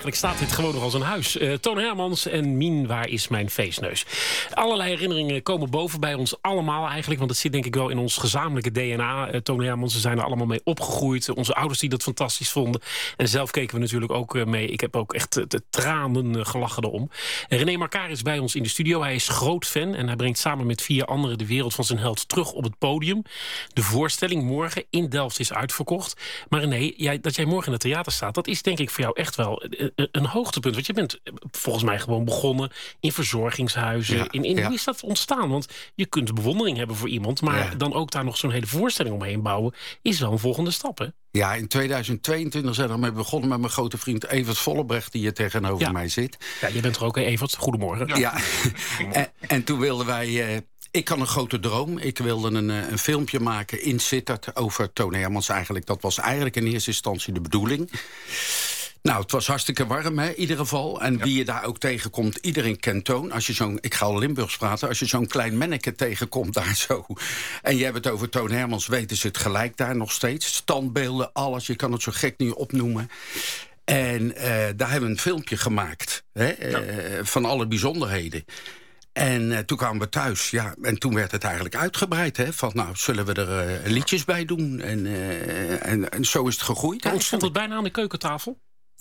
eigenlijk staat dit gewoon nog als een huis. Toon Hermans en Mien, waar is mijn feestneus? Allerlei herinneringen komen boven bij ons allemaal eigenlijk. Want het zit denk ik wel in ons gezamenlijke DNA. Toon Hermans, we zijn er allemaal mee opgegroeid. Onze ouders die dat fantastisch vonden. En zelf keken we natuurlijk ook mee. Ik heb ook echt de tranen gelachen erom. René Marcaar is bij ons in de studio. Hij is groot fan en hij brengt samen met 4 anderen de wereld van zijn held terug op het podium. De voorstelling morgen in Delft is uitverkocht. Maar René, dat jij morgen in het theater staat, dat is denk ik voor jou echt wel een hoogtepunt. Want je bent volgens mij gewoon begonnen in verzorgingshuizen. Hoe is dat ontstaan? Want je kunt bewondering hebben voor iemand, maar dan ook daar nog zo'n hele voorstelling omheen bouwen, is wel een volgende stap, hè? Ja, in 2022 zijn we ermee begonnen met mijn grote vriend Evert Vollebrecht, die hier tegenover mij zit. Ja, je bent er ook, Evert. Goedemorgen. Ja. En toen wilden wij... Ik had een grote droom. Ik wilde een filmpje maken in Sittard over Toon Hermans eigenlijk. Dat was eigenlijk in eerste instantie de bedoeling. Nou, het was hartstikke warm, hè, in ieder geval. En wie je daar ook tegenkomt, iedereen kent Toon. Als je ik ga al Limburgs praten, als je zo'n klein manneke tegenkomt daar zo. En je hebt het over Toon Hermans, weten ze het gelijk daar nog steeds. Standbeelden, alles, je kan het zo gek niet opnoemen. En daar hebben we een filmpje gemaakt, hè, van alle bijzonderheden. En toen kwamen we thuis, en toen werd het eigenlijk uitgebreid. Hè, van, nou, zullen we er liedjes bij doen? En zo is het gegroeid. Maar ontstond het bijna aan de keukentafel?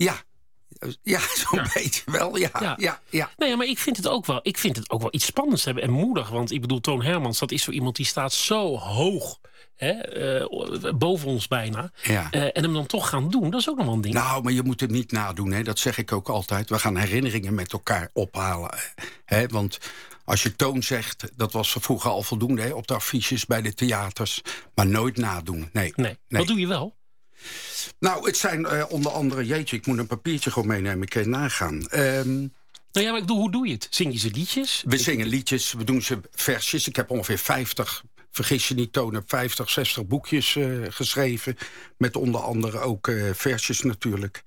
Ja, zo'n beetje wel, ja. Nee, maar ik vind het ook wel iets spannends hebben en moedig. Want ik bedoel, Toon Hermans, dat is zo iemand die staat zo hoog, boven ons bijna. Ja. En hem dan toch gaan doen, dat is ook nog wel een ding. Nou, maar je moet het niet nadoen, hè. Dat zeg ik ook altijd. We gaan herinneringen met elkaar ophalen. Hè? Want als je Toon zegt, dat was vroeger al voldoende, hè, op de affiches bij de theaters. Maar nooit nadoen, nee. Wat doe je wel? Nou, het zijn onder andere... Jeetje, ik moet een papiertje gewoon meenemen. Ik kan je nagaan. Maar hoe doe je het? Zing je ze liedjes? We zingen liedjes, we doen ze versjes. Ik heb ongeveer 50, vergis je niet, Toon, heb 50, 60 boekjes geschreven. Met onder andere ook versjes natuurlijk.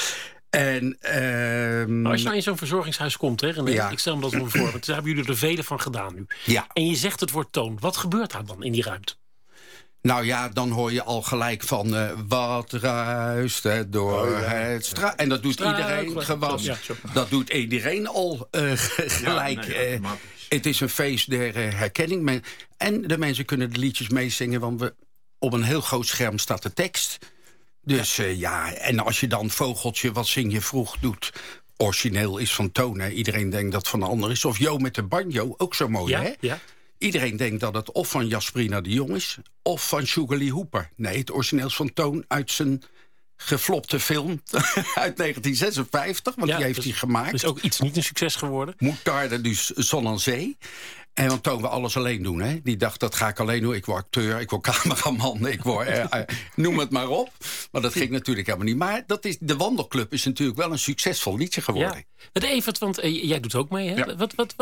En, als je nou in zo'n verzorgingshuis komt, hè, René, ik stel me dat wel voor. Want daar hebben jullie er vele van gedaan nu. Ja. En je zegt het woord Toon. Wat gebeurt daar dan in die ruimte? Nou ja, dan hoor je al gelijk van wat ruist het door het straat. En dat doet iedereen gewoon. Dat doet iedereen al gelijk. Het is een feest der herkenning. En de mensen kunnen de liedjes meezingen, want op een heel groot scherm staat de tekst. Dus en als je dan Vogeltje, wat zing je vroeg doet, origineel is van Toon. Hè? Iedereen denkt dat het van een ander is. Of Jo met de banjo, ook zo mooi, hè? Ja. Iedereen denkt dat het of van Jasperina de Jong is, of van Sugar Lee Hooper. Nee, het origineel is van Toon uit zijn geflopte film uit 1956. Want die heeft hij gemaakt. Is ook iets niet een succes geworden. Moutarde, dus Zon aan Zee. En want Toon wil alles alleen doen. Hè? Die dacht, dat ga ik alleen doen. Ik word acteur, ik word cameraman, ik word... noem het maar op. Maar dat ging natuurlijk helemaal niet. Maar de Wandelclub is natuurlijk wel een succesvol liedje geworden. Ja. Het Evert, want jij doet ook mee. Hè? Ja.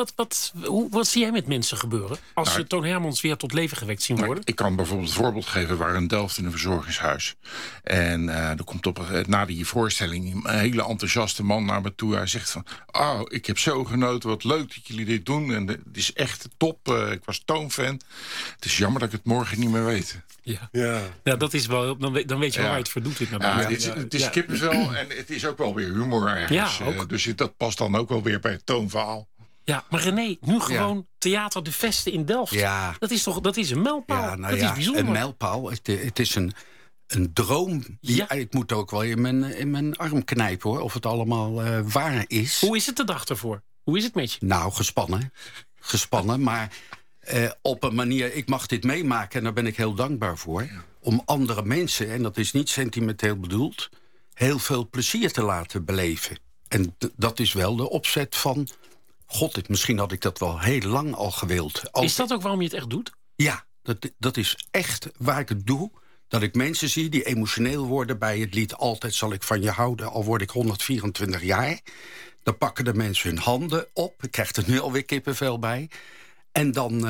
Wat zie jij met mensen gebeuren als ze Toon Hermans weer tot leven gewekt zien worden? Ik kan bijvoorbeeld een voorbeeld geven. We waren in Delft in een verzorgingshuis. En er komt na die voorstelling een hele enthousiaste man naar me toe. Hij zegt van, ik heb zo genoten, wat leuk dat jullie dit doen. En het is echt top. Ik was Toon-fan. Het is jammer dat ik het morgen niet meer weet. Ja, dat is wel. Dan weet je waar je het voor doet. Het is kippenvel en het is ook wel weer humor ergens. Ja, dus dat past dan ook wel weer bij het Toonverhaal. Ja, maar René, nu gewoon Theater de Vesten in Delft. Ja. Dat is een mijlpaal. Ja, dat is bijzonder. Een mijlpaal. Het is een droom. Ik moet ook wel in mijn arm knijpen, hoor. Of het allemaal waar is. Hoe is het de dag ervoor? Hoe is het met je? Nou, gespannen, maar op een manier, ik mag dit meemaken en daar ben ik heel dankbaar voor. Om andere mensen, en dat is niet sentimenteel bedoeld, heel veel plezier te laten beleven. En dat is wel de opzet van, misschien had ik dat wel heel lang al gewild. Is dat ook waarom je het echt doet? Ja, dat is echt waar ik het doe. Dat ik mensen zie die emotioneel worden bij het lied Altijd zal ik van je houden, al word ik 124 jaar. Dan pakken de mensen hun handen op. Ik krijg er nu alweer kippenvel bij. En dan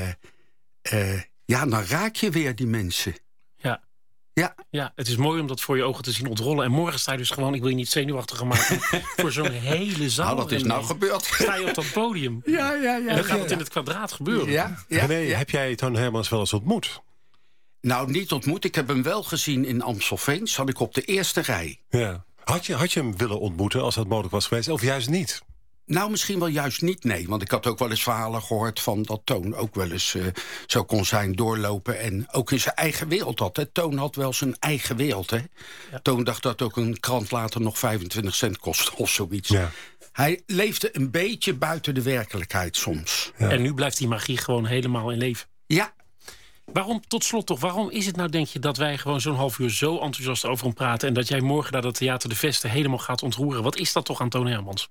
raak je weer die mensen. Ja, het is mooi om dat voor je ogen te zien ontrollen. En morgen sta je dus gewoon, ik wil je niet zenuwachtig maken, voor zo'n hele zaal. Nou, dat is nou gebeurd. Sta je op dat podium. Ja. En dan gaat het in het kwadraat gebeuren. Heb jij Toon Hermans wel eens ontmoet? Nou, niet ontmoet. Ik heb hem wel gezien in Amstelveen. Zat ik op de eerste rij. Ja. Had je hem willen ontmoeten als dat mogelijk was geweest, of juist niet? Nou, misschien wel juist niet, nee. Want ik had ook wel eens verhalen gehoord van dat Toon ook wel eens zo kon zijn doorlopen. En ook in zijn eigen wereld had. Hè. Toon had wel zijn eigen wereld. Hè. Ja. Toon dacht dat ook een krant later nog 25 cent kostte of zoiets. Ja. Hij leefde een beetje buiten de werkelijkheid soms. Ja. En nu blijft die magie gewoon helemaal in leven. Ja. Waarom, tot slot toch, waarom is het nou, denk je, dat wij gewoon zo'n half uur zo enthousiast over hem praten en dat jij morgen naar het Theater de Vesten helemaal gaat ontroeren? Wat is dat toch aan Toon Hermans?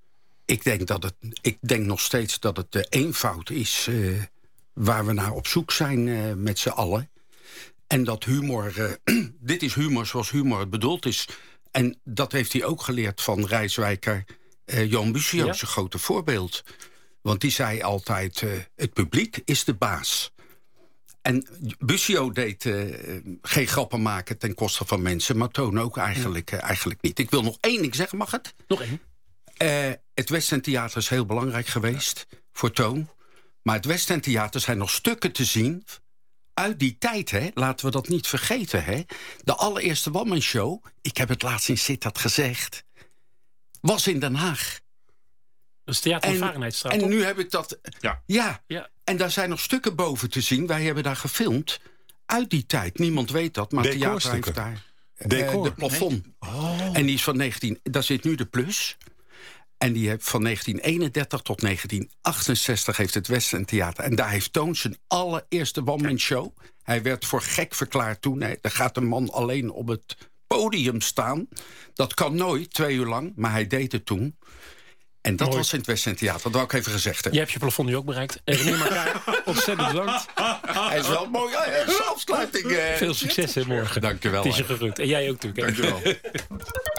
Ik denk nog steeds dat het de eenvoud is waar we naar op zoek zijn met z'n allen. En dat humor, dit is humor zoals humor het bedoeld is. En dat heeft hij ook geleerd van reiswijker Johan Bussio, zijn grote voorbeeld. Want die zei altijd, het publiek is de baas. En Bussio deed geen grappen maken ten koste van mensen, maar Toon ook eigenlijk niet. Ik wil nog één ding zeggen, mag het? Nog één. Het West End Theater is heel belangrijk geweest voor Toon. Maar het West End Theater zijn nog stukken te zien uit die tijd, hè? Laten we dat niet vergeten, hè? De allereerste one-man-show, ik heb het laatst in Sittard gezegd, was in Den Haag. Dat is Theater van Fahrenheitstraat. En nu heb ik dat... Ja. En daar zijn nog stukken boven te zien. Wij hebben daar gefilmd uit die tijd. Niemand weet dat, maar het theater heeft daar de plafond. Nee. Oh. En die is van daar zit nu de Plus. En die heeft van 1931 tot 1968 heeft het West End Theater. En daar heeft Toon zijn allereerste one-man show. Hij werd voor gek verklaard toen. Daar gaat een man alleen op het podium staan. Dat kan nooit, 2 uur lang, maar hij deed het toen. En dat was in het West End Theater, dat wou ik even gezegd hebben. Je hebt je plafond nu ook bereikt. Meneer Makkai, ontzettend bedankt. Hij is wel mooi. Afsluiting. Veel succes hè, morgen. Dank je wel. Het is je gegund. En jij ook natuurlijk. Dank je wel.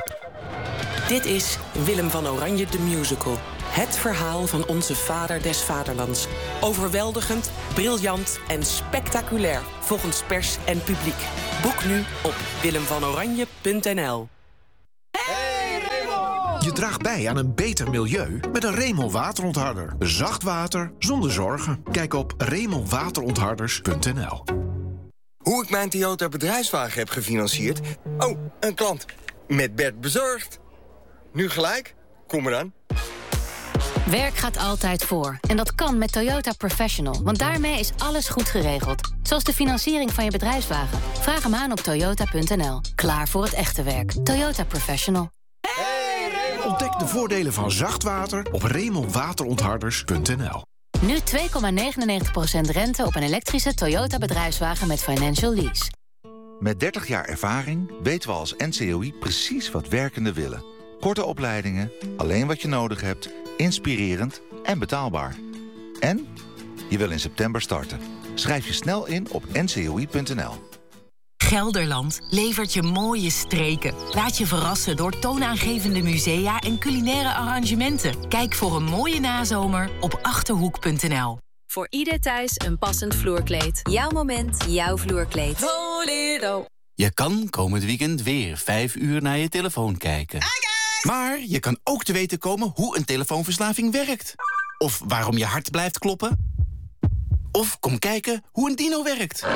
Dit is Willem van Oranje, de musical. Het verhaal van onze vader des vaderlands. Overweldigend, briljant en spectaculair. Volgens pers en publiek. Boek nu op willemvanoranje.nl. Je draagt bij aan een beter milieu met een Remel waterontharder. Zacht water zonder zorgen. Kijk op remelwaterontharders.nl. Hoe ik mijn Toyota bedrijfswagen heb gefinancierd? Oh, een klant. Met Bert bezorgd. Nu gelijk? Kom maar aan. Werk gaat altijd voor. En dat kan met Toyota Professional. Want daarmee is alles goed geregeld. Zoals de financiering van je bedrijfswagen. Vraag hem aan op toyota.nl. Klaar voor het echte werk. Toyota Professional. Ontdek de voordelen van zacht water op remelwaterontharders.nl. Nu 2,99% rente op een elektrische Toyota bedrijfswagen met financial lease. Met 30 jaar ervaring weten we als NCOI precies wat werkenden willen. Korte opleidingen, alleen wat je nodig hebt, inspirerend en betaalbaar. En je wil in september starten. Schrijf je snel in op ncoi.nl. Gelderland levert je mooie streken. Laat je verrassen door toonaangevende musea en culinaire arrangementen. Kijk voor een mooie nazomer op Achterhoek.nl. Voor ieder thuis een passend vloerkleed. Jouw moment, jouw vloerkleed. Bolero. Je kan komend weekend weer 5 uur naar je telefoon kijken. Maar je kan ook te weten komen hoe een telefoonverslaving werkt. Of waarom je hart blijft kloppen. Of kom kijken hoe een dino werkt.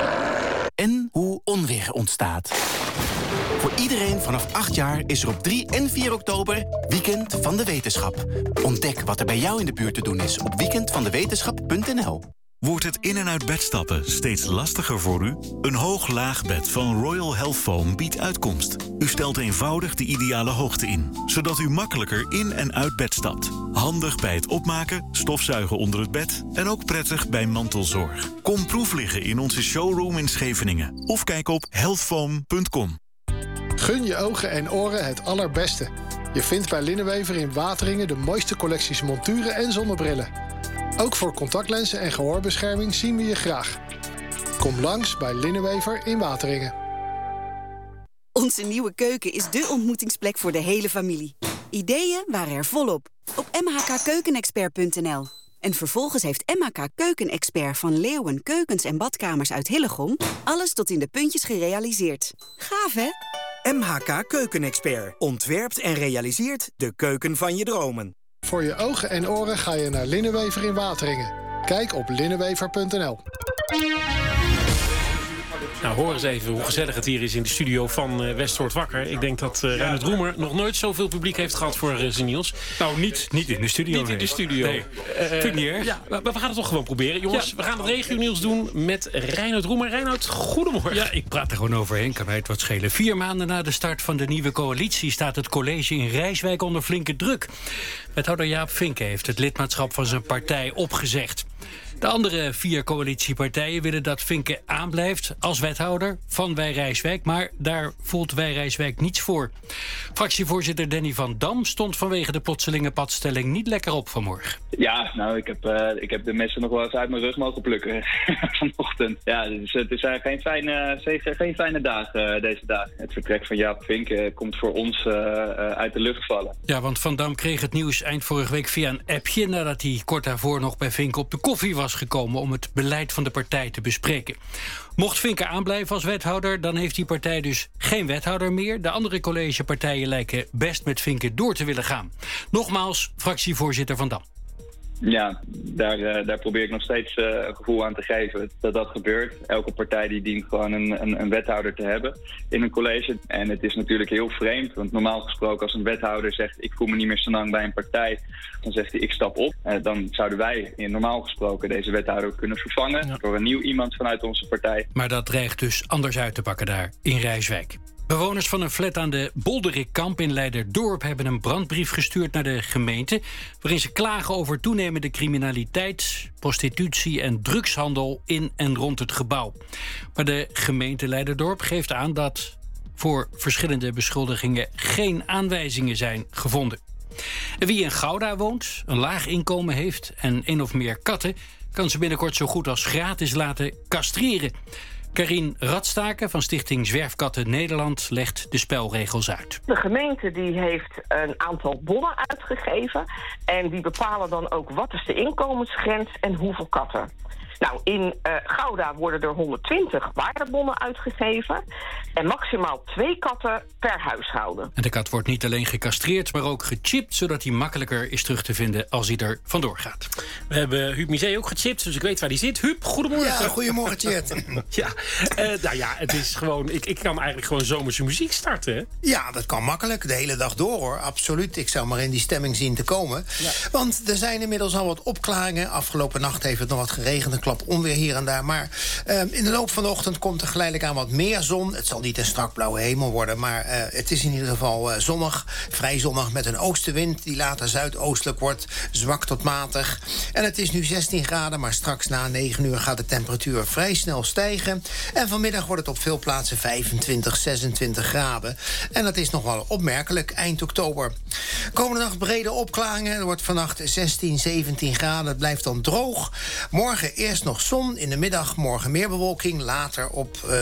En hoe onweer ontstaat. Voor iedereen vanaf 8 jaar is er op 3 en 4 oktober Weekend van de Wetenschap. Ontdek wat er bij jou in de buurt te doen is op weekendvandewetenschap.nl. Wordt het in- en uit bed stappen steeds lastiger voor u? Een hoog-laag bed van Royal Health Foam biedt uitkomst. U stelt eenvoudig de ideale hoogte in, zodat u makkelijker in en uit bed stapt. Handig bij het opmaken, stofzuigen onder het bed en ook prettig bij mantelzorg. Kom proefliggen in onze showroom in Scheveningen of kijk op healthfoam.com. Gun je ogen en oren het allerbeste. Je vindt bij Linnenwever in Wateringen de mooiste collecties monturen en zonnebrillen. Ook voor contactlenzen en gehoorbescherming zien we je graag. Kom langs bij Linnenwever in Wateringen. Onze nieuwe keuken is dé ontmoetingsplek voor de hele familie. Ideeën waren er volop op mhkkeukenexpert.nl. En vervolgens heeft MHK Keukenexpert van Leeuwen Keukens en Badkamers uit Hillegom alles tot in de puntjes gerealiseerd. Gaaf, hè? MHK Keukenexpert ontwerpt en realiseert de keuken van je dromen. Voor je ogen en oren ga je naar Linnenwever in Wateringen. Kijk op linnenwever.nl. Nou, hoor eens even hoe gezellig het hier is in de studio van West wordt wakker. Ik denk dat Reinhard Roemer nog nooit zoveel publiek heeft gehad voor zijn nieuws. Nou, niet in de studio. Niet in de studio. Nee. Vind ik niet erg. Ja, maar we gaan het toch gewoon proberen. Jongens, we gaan het regionieuws doen met Reinhard Roemer. Reinhard, goedemorgen. Ja, ik praat er gewoon overheen. Kan mij het wat schelen. 4 maanden na de start van de nieuwe coalitie staat het college in Rijswijk onder flinke druk. Wethouder Jaap Vinken heeft het lidmaatschap van zijn partij opgezegd. De andere 4 coalitiepartijen willen dat Vinken aanblijft als wethouder van Wij Rijswijk, maar daar voelt Wij Rijswijk niets voor. Fractievoorzitter Danny van Dam stond vanwege de plotselinge padstelling niet lekker op vanmorgen. Ja, nou, ik heb de messen nog wel eens uit mijn rug mogen plukken vanochtend. Ja, dus het is eigenlijk geen fijne dag deze dagen. Het vertrek van Jaap Vinken komt voor ons uit de lucht vallen. Ja, want Van Dam kreeg het nieuws eind vorige week via een appje nadat hij kort daarvoor nog bij Vinken op de koffie was gekomen om het beleid van de partij te bespreken. Mocht Vinken aanblijven als wethouder, dan heeft die partij dus geen wethouder meer. De andere collegepartijen lijken best met Vinken door te willen gaan. Nogmaals, fractievoorzitter Van Dam. Ja, daar probeer ik nog steeds een gevoel aan te geven dat gebeurt. Elke partij die dient gewoon een wethouder te hebben in een college. En het is natuurlijk heel vreemd, want normaal gesproken als een wethouder zegt ik voel me niet meer zo lang bij een partij, dan zegt hij ik stap op. Dan zouden wij normaal gesproken deze wethouder kunnen vervangen door een nieuw iemand vanuit onze partij. Maar dat dreigt dus anders uit te pakken daar in Rijswijk. Bewoners van een flat aan de Bolderikkamp in Leiderdorp hebben een brandbrief gestuurd naar de gemeente, waarin ze klagen over toenemende criminaliteit, prostitutie en drugshandel in en rond het gebouw. Maar de gemeente Leiderdorp geeft aan dat voor verschillende beschuldigingen geen aanwijzingen zijn gevonden. En wie in Gouda woont, een laag inkomen heeft en 1 of meer katten, kan ze binnenkort zo goed als gratis laten castreren. Karin Radstaken van stichting Zwerfkatten Nederland legt de spelregels uit. De gemeente die heeft een aantal bonnen uitgegeven en die bepalen dan ook wat is de inkomensgrens en hoeveel katten. Nou, in Gouda worden er 120 waardebonnen uitgegeven en maximaal 2 katten per huishouden. En de kat wordt niet alleen gecastreerd, maar ook gechipt, zodat hij makkelijker is terug te vinden als hij er vandoor gaat. We hebben Huub Misé ook gechipt, dus ik weet waar hij zit. Huub, goedemorgen. Ja, goedemorgen, Tjeerd. Nou ja, het is gewoon, ik kan eigenlijk gewoon zomerse muziek starten, hè? Ja, dat kan makkelijk, de hele dag door, hoor. Absoluut, ik zou maar in die stemming zien te komen. Ja. Want er zijn inmiddels al wat opklaringen. Afgelopen nacht heeft het nog wat geregend, een klap onweer hier en daar. Maar in de loop van de ochtend komt er geleidelijk aan wat meer zon. Het zal niet een strak blauwe hemel worden, maar het is in ieder geval zonnig. Vrij zonnig met een oostenwind die later zuidoostelijk wordt. Zwak tot matig. En het is nu 16 graden, maar straks na 9 uur gaat de temperatuur vrij snel stijgen. En vanmiddag wordt het op veel plaatsen 25, 26 graden. En dat is nog wel opmerkelijk eind oktober. Komende nacht brede opklaringen. Er wordt vannacht 16, 17 graden. Het blijft dan droog. Morgen eerst nog zon. In de middag morgen meer bewolking. Later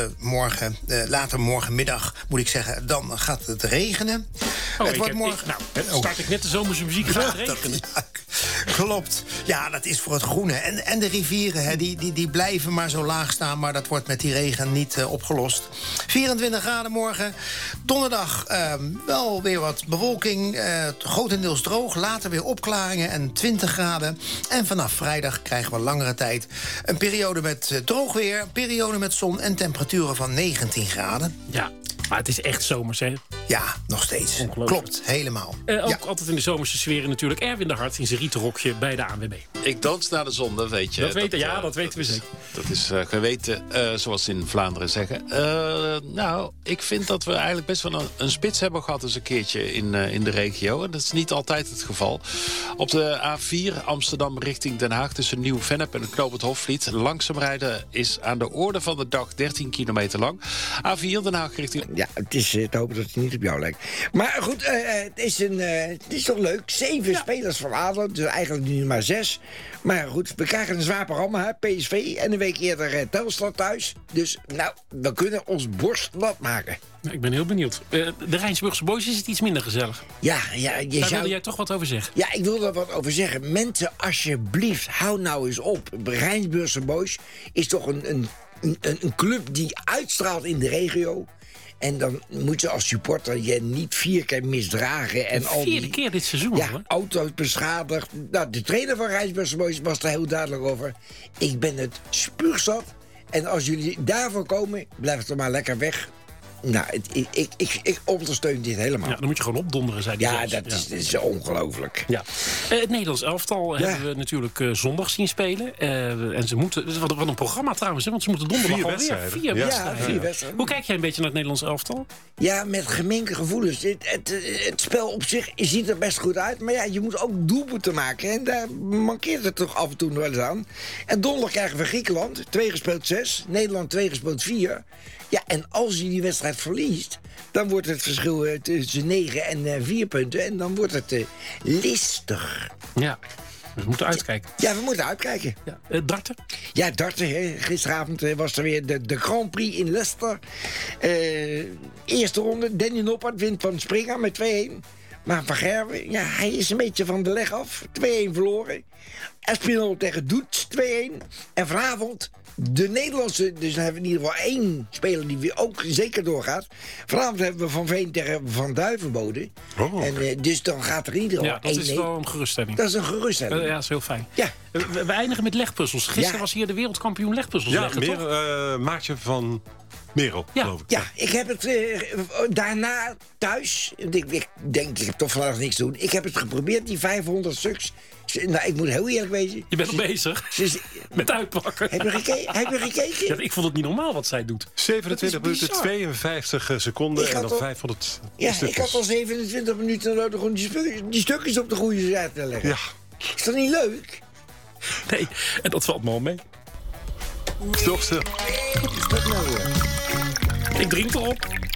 morgenmiddag moet ik zeggen, dan gaat het regenen. Het wordt morgen. Start ik net de zomerse muziek en regenen. Klopt. Ja, dat is voor het groene. En de rivieren, hè, die blijven maar zo laag staan, maar dat wordt met die regen niet opgelost. 24 graden morgen. Donderdag wel weer wat bewolking. Grotendeels droog. Later weer opklaringen en 20 graden. En vanaf vrijdag krijgen we langere tijd een periode met droog weer, een periode met zon en temperaturen van 19 graden. Ja. Maar het is echt zomers, hè? Ja, nog steeds. Klopt, helemaal. Ook altijd in de zomerse sferen natuurlijk. Erwin de Hart in zijn rietenrokje bij de ANWB. Ik dans naar de zon, dat weet je. Dat weten we zeker. Dat is geweten, zoals ze in Vlaanderen zeggen. Nou, ik vind dat we eigenlijk best wel een spits hebben gehad eens een keertje in de regio. En dat is niet altijd het geval. Op de A4 Amsterdam richting Den Haag tussen Nieuw-Vennep en Knoopend Hofvliet. Langzaam rijden is aan de orde van de dag 13 kilometer lang. A4 Den Haag richting... Ja, het is te hopen dat het niet op jou lijkt. Maar goed, het is toch leuk. 7 spelers van ADO, dus eigenlijk nu maar 6. Maar goed, we krijgen een zwaar programma, hè? PSV en een week eerder Telstar thuis. Dus nou, we kunnen ons borst nat maken. Ik ben heel benieuwd. De Rijnsburgse Boys is het iets minder gezellig. Ja. Daar wilde jij toch wat over zeggen? Ja, ik wil er wat over zeggen. Mensen, alsjeblieft, hou nou eens op. Rijnsburgse Boys is toch een club die uitstraalt in de regio. En dan moet je als supporter je niet 4 keer misdragen. En al die 4e keer dit seizoen, ja, hoor. Auto's beschadigd. Nou, de trainer van Rijnsburgse Boys was er heel duidelijk over. Ik ben het spuugzat. En als jullie daarvoor komen, blijf het er maar lekker weg. Nou, ik ondersteun dit helemaal. Ja, dan moet je gewoon opdonderen, zei hij. Ja, dat is ongelooflijk. Ja. Het Nederlands elftal hebben we natuurlijk zondag zien spelen. En ze moeten... Wat een programma trouwens, hè, want ze moeten donderdag alweer 4 wedstrijden. 4 wedstrijden. Hoe kijk jij een beetje naar het Nederlands elftal? Ja, met gemengde gevoelens. Het spel op zich ziet er best goed uit. Maar ja, je moet ook doelpunten maken. En daar mankeert het toch af en toe nog wel eens aan. En donderdag krijgen we Griekenland. 2 gespeeld 6. Nederland 2 gespeeld 4. Ja, en als je die wedstrijd verliest, dan wordt het verschil tussen 9 en 4 punten. En dan wordt het listig. Ja, we moeten uitkijken. Ja, we moeten uitkijken. Ja. Darten? Ja, darten. Hè. Gisteravond was er weer de Grand Prix in Leicester. Eerste ronde, Danny Noppert wint van Springer met 2-1. Maar Van Gerwen, ja, hij is een beetje van de leg af. 2-1 verloren. Espinol tegen Doets 2-1. En vanavond de Nederlandse, dus dan hebben we in ieder geval 1 speler die weer ook zeker doorgaat. Vanavond hebben we Van Veen tegen Van Duivenbode. Oh. En dus dan gaat er in ieder geval 1-1. Ja, dat is wel een geruststelling. Dat is een geruststelling. Ja, dat is heel fijn. Ja. We eindigen met legpuzzels. Gisteren was hier de wereldkampioen legpuzzels leggen, toch? Maartje van Merel, geloof ik. Ja, ik heb het daarna thuis... Ik denk, ik heb toch vandaag niks te doen. Ik heb het geprobeerd, die 500 stuks. Nou, ik moet heel eerlijk wezen. Je bent al bezig met uitpakken. Heb je gekeken? Ja, ik vond het niet normaal wat zij doet. 27 minuten, 52 seconden en dan 500 stukjes. Ik had al 27 minuten nodig om die stukjes op de goede zijde te leggen. Ja. Is dat niet leuk? Nee, en dat valt me al mee. Toch stil. Wat is dat nou weer? Ik drink erop.